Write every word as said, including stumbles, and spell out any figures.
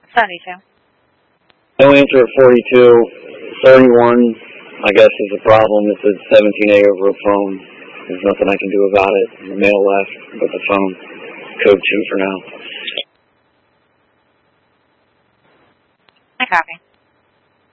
seventy-two. No answer at forty-two. thirty-one, I guess, is a problem. It's a seventeen A over a phone. There's nothing I can do about it. The mail left, but the phone. Code two for now. I copy.